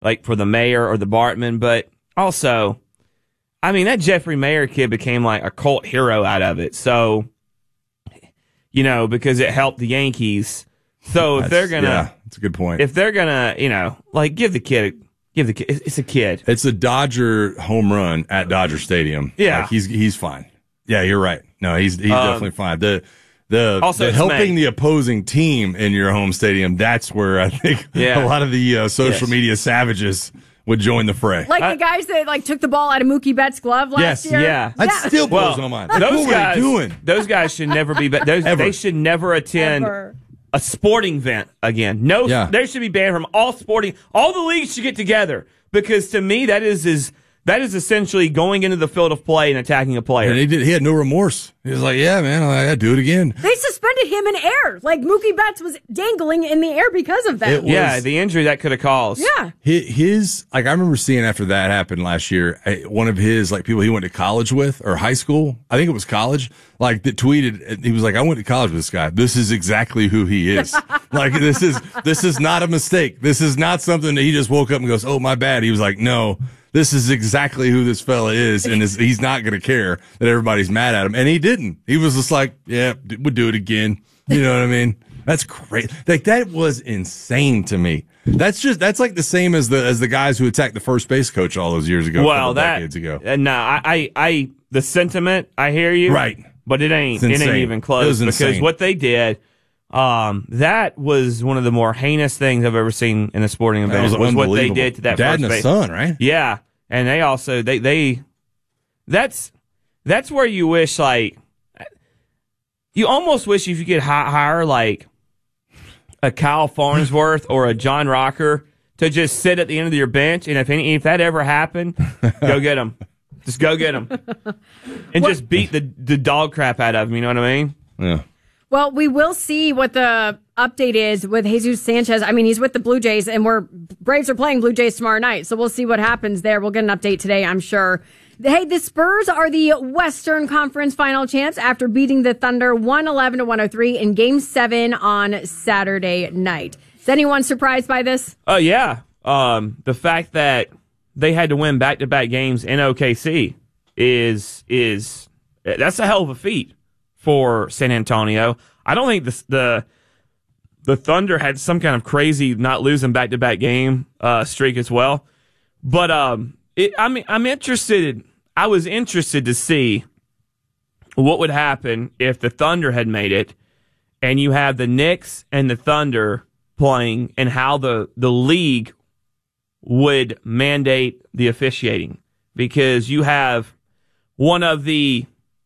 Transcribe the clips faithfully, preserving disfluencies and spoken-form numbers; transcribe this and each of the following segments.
like for the mayor or the Bartman, but also, I mean, that Jeffrey Mayer kid became like a cult hero out of it. So, you know, because it helped the Yankees. So if That's, they're gonna, yeah, that's a good point. If they're gonna, you know, like give the kid, give the kid, it's a kid. It's a Dodger home run at Dodger Stadium. Yeah, like he's he's fine. Yeah, you're right. No, he's he's um, definitely fine. The the, also the helping May. the opposing team in your home stadium. That's where I think yeah. a lot of the uh, social yes. media savages would join the fray. Like I, the guys that like took the ball out of Mookie Betts' glove last yes, year. Yeah, that yeah. still blows well, my mind. Those what guys, are you doing? Those guys should never be. Those Ever. They should never attend Ever. a sporting event again. No, yeah. they should be banned from all sporting. All the leagues should get together because to me that is is that is essentially going into the field of play and attacking a player. And he did. He had no remorse. He was like, "Yeah, man, I gotta do it again." They suspended him in air. Like Mookie Betts was dangling in the air because of that. It was, yeah, the injury that could have caused. Yeah. His, like, I remember seeing after that happened last year, one of his, like, people he went to college with or high school, I think it was college, like, that tweeted, he was like, I went to college with this guy. This is exactly who he is. Like, this is, this is not a mistake. This is not something that he just woke up and goes, oh, my bad. He was like, no, this is exactly who this fella is. And is, he's not going to care that everybody's mad at him. And he didn't. He was just like, yeah, we'll do it again. You know what I mean? That's great. Like, that was insane to me. That's just, that's like the same as the, as the guys who attacked the first base coach all those years ago. Well, that, decades ago. Uh, no, I, I, I, the sentiment, I hear you. Right. But it ain't, it ain't even close because insane. what they did, um, that was one of the more heinous things I've ever seen in a sporting event. Was, was what they did to that dad first and a base. son, right? Yeah. And they also, they, they, that's, that's where you wish, like, you almost wish if you could hi- hire, like, a Kyle Farnsworth or a John Rocker to just sit at the end of your bench, and if any, if that ever happened, go get them. Just go get them. And what? Just beat the, the dog crap out of them, you know what I mean? Yeah. Well, we will see what the update is with Jesus Sanchez. I mean, he's with the Blue Jays, and we're Braves are playing Blue Jays tomorrow night, so we'll see what happens there. We'll get an update today, I'm sure. Hey, the Spurs are the Western Conference final champs after beating the Thunder one eleven to one oh three in Game seven on Saturday night. Is anyone surprised by this? Oh, uh, yeah. Um, the fact that they had to win back-to-back games in O K C is is that's a hell of a feat for San Antonio. I don't think the the, the Thunder had some kind of crazy not losing back-to-back game uh, streak as well. But um, it, I mean, I'm interested. I was interested to see what would happen if the Thunder had made it, and you have the Knicks and the Thunder playing, and how the the league would mandate the officiating, because you have one of the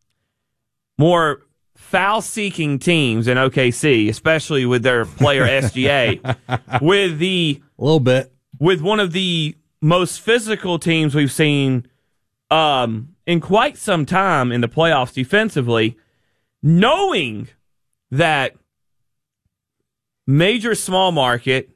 more foul-seeking teams in O K C, especially with their player S G A, with the a little bit with one of the most physical teams we've seen um, in quite some time in the playoffs defensively, knowing that major small market,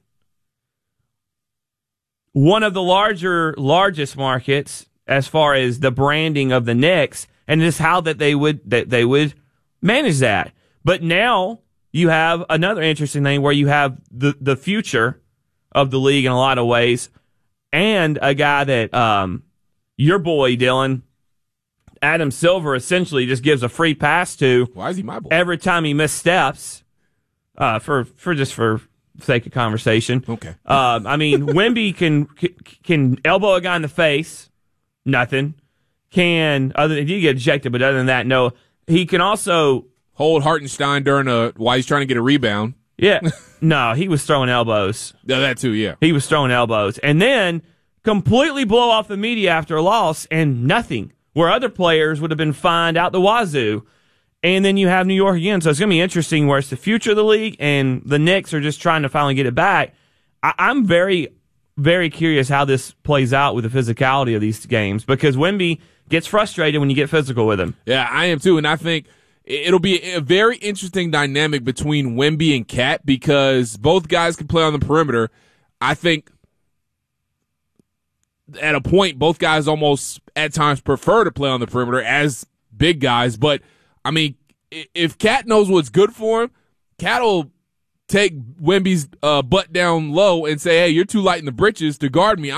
one of the larger, largest markets as far as the branding of the Knicks, and just how that they would that they would manage that. But now you have another interesting thing where you have the the future of the league in a lot of ways, and a guy that um, your boy Dylan, Adam Silver, essentially just gives a free pass to. Why is he my boy? Every time he missteps, uh, for for just for sake of conversation. Okay. Um, I mean, Wemby can can elbow a guy in the face, nothing. Can other if you get ejected, but other than that, no. He can also hold Hartenstein during a while he's trying to get a rebound. Yeah, no, he was throwing elbows. Yeah, that too. Yeah, he was throwing elbows, and then completely blow off the media after a loss and nothing, where other players would have been fined out the wazoo. And then you have New York again, so it's going to be interesting where it's the future of the league, and the Knicks are just trying to finally get it back. I- I'm very, very curious how this plays out with the physicality of these games, because Wemby gets frustrated when you get physical with him. Yeah, I am too, and I think it'll be a very interesting dynamic between Wemby and Cat, because both guys can play on the perimeter. I think at a point, both guys almost at times prefer to play on the perimeter as big guys, but I mean, if Cat knows what's good for him, Cat will take Wemby's uh, butt down low and say, hey, you're too light in the britches to guard me.